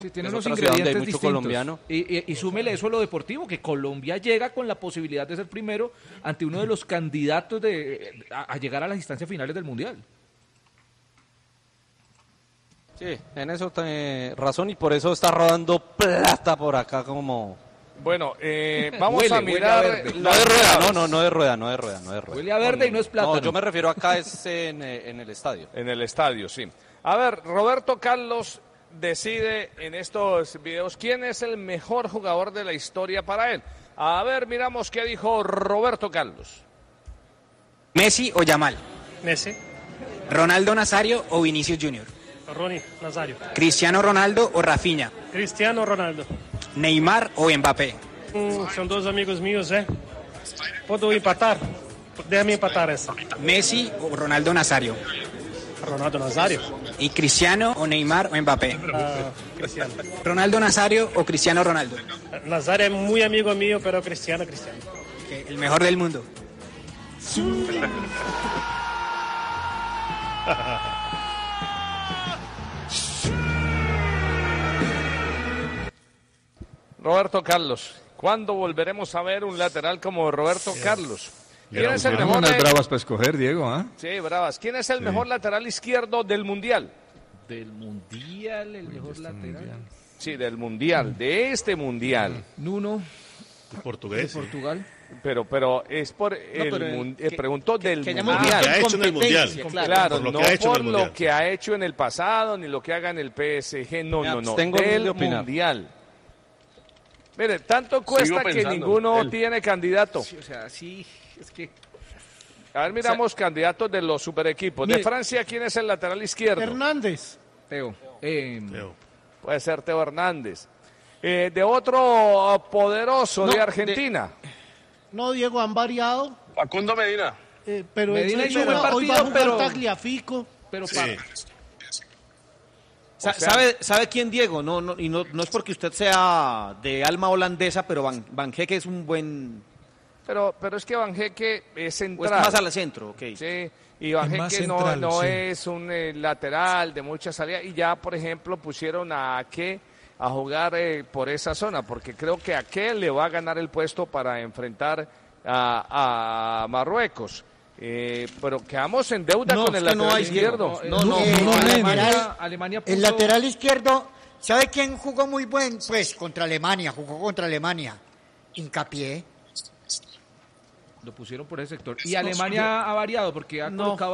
Sí, tiene es unos otra ciudad donde hay ingredientes mucho distintos. colombiano. Y súmele eso a lo deportivo, que Colombia llega con la posibilidad de ser primero ante uno de los candidatos a llegar a las instancias finales del Mundial. Sí, en eso tiene razón y por eso está rodando plata por acá como... Bueno, vamos Huele, a huele mirar... a verde. No de rueda, no de rueda, no de rueda. Huele a verde y no es plátano. No, yo me refiero acá es en el estadio. En el estadio, sí. A ver, Roberto Carlos decide en estos videos quién es el mejor jugador de la historia para él. A ver, miramos qué dijo Roberto Carlos. ¿Messi o Yamal? Messi, ¿Ronaldo Nazario o Vinicius Junior? Ronnie, Nazario. ¿Cristiano Ronaldo o Rafinha? Cristiano Ronaldo. ¿Neymar o Mbappé? Son dos amigos míos, ¿eh? ¿Puedo empatar? Déjame empatar esa. ¿Messi o Ronaldo Nazario? Ronaldo Nazario. ¿Y Cristiano o Neymar o Mbappé? Cristiano. ¿Ronaldo Nazario o Cristiano Ronaldo? Nazario es muy amigo mío, pero Cristiano. Ok, el mejor del mundo. Roberto Carlos. ¿Cuándo volveremos a ver un lateral como Roberto Carlos? ¿Quién es el mejor? Unas bravas para escoger, Diego, ¿ah? Sí, bravas. ¿Quién es el mejor lateral izquierdo del Mundial? Del Mundial, el mejor lateral. Sí, del Mundial, de este Mundial. Nuno. Portugués. De Portugal. Pero es por preguntó del Mundial. ¿Qué ha hecho en el Mundial? Claro, por lo no que ha hecho en por el Mundial. lo que ha hecho en el pasado, ni lo que haga en el PSG, no. Tengo Del de opinar. Mundial. Mire, tanto cuesta que ninguno tiene candidato. Sí, o sea, sí, es que... A ver, miramos candidatos de los super equipos. De Francia, ¿quién es el lateral izquierdo? Hernández. Teo. Puede ser Teo Hernández. De otro poderoso de Argentina. No, Diego, han variado. Facundo Medina. Pero Medina él hizo un buen hoy partido, va a jugar pero- Tagliafico. Pero Sí. ¿Sabe quién, Diego? No es porque usted sea de alma holandesa, pero Van Heeke es un buen... Pero es que Van Heeke es O es central. más al centro, ok. Sí, y Van Es más Heeke central, no sí. es un lateral de mucha salida. Y ya, por ejemplo, pusieron a Ake a jugar por esa zona, porque creo que Ake le va a ganar el puesto para enfrentar a Marruecos. Pero quedamos en deuda No, con es el que no lateral hay, izquierdo. Alemania puso... El lateral izquierdo, ¿sabe quién jugó muy buen? Pues contra Alemania, jugó contra Alemania. Hincapié. Lo pusieron por ese sector. Y Alemania ha variado porque ha colocado a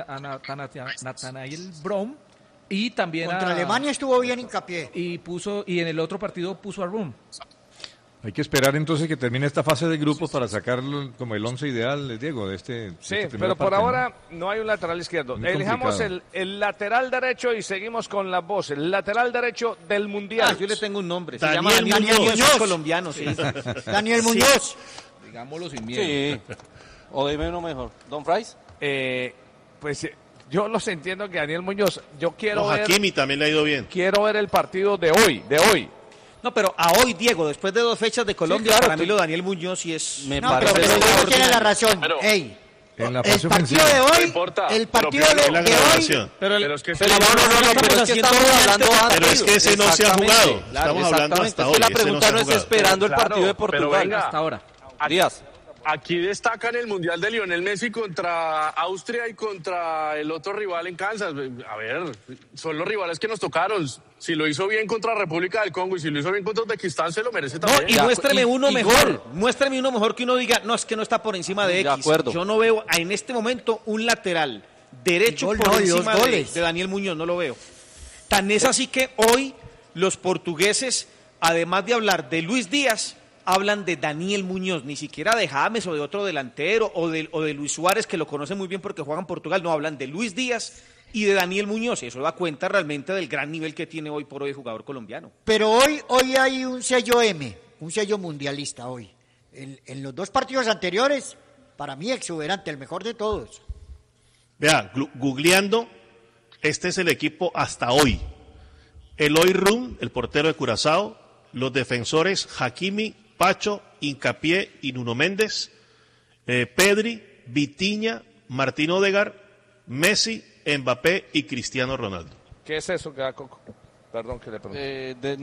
Nathanael Brom y también Contra Alemania estuvo bien Hincapié. y en el otro partido puso a Rum. Hay que esperar entonces que termine esta fase de grupos para sacarlo como el 11 ideal, Diego, de este. Sí, de esta primera pero por parte, ¿no? ahora no hay un lateral izquierdo. Muy Elijamos complicado. el lateral derecho y seguimos con las voces. El lateral derecho del Mundial. Yo le tengo un nombre. Se Daniel llama Daniel Muñoz. Muñoz. Es colombiano, sí. Daniel Muñoz. Digámoslo sin miedo. Sí. O dime uno mejor. ¿Don Fries? Pues yo los entiendo que Daniel Muñoz, yo quiero ver, Hakimi también le ha ido bien. quiero ver el partido de hoy. No, pero a hoy, Diego, después de 2 fechas de Colombia, claro, para mí lo de Daniel Muñoz sí es... Me No, parece pero Diego tiene la extraordinario. razón. Pero- Ey, En la el fase partido ofensiva. de No hoy, importa, el pero partido primero de la hoy, grabación. Pero es que Pero pero es que estamos hablando Pero es que ese no se ha jugado. Estamos hablando hasta Es que hoy. la ese no pregunta se no ha es jugado. esperando el Claro, partido de pero Portugal. venga. Hasta ahora. Díaz. aquí destacan el Mundial de Lionel Messi contra Austria y contra el otro rival en Kansas. A ver, son los rivales que nos tocaron. Si lo hizo bien contra República del Congo y si lo hizo bien contra Uzbekistán, se lo merece No, también. y muéstreme uno y mejor. gol. Muéstreme uno mejor que uno diga, no, es que no está por encima de De X. acuerdo. Yo no veo en este momento un lateral derecho Gol, por no, y dos encima goles. de Daniel Muñoz, no lo veo. Tan es así que hoy los portugueses, además de hablar de Luis Díaz, hablan de Daniel Muñoz, ni siquiera de James o de otro delantero o de Luis Suárez, que lo conoce muy bien porque juega en Portugal, no, hablan de Luis Díaz y de Daniel Muñoz. Eso da cuenta realmente del gran nivel que tiene hoy por hoy el jugador colombiano. pero hoy hay un sello M, un sello mundialista hoy. En los 2 partidos anteriores, para mí exuberante, el mejor de todos. Vea, googleando, este es el equipo hasta hoy. Eloy Rum, el portero de Curazao, los defensores Hakimi, Pacho, Hincapié y Nuno Méndez, Pedri, Vitinha, Martín Odegaard, Messi, Mbappé y Cristiano Ronaldo. ¿Qué es eso, Coco? Perdón que le pregunté.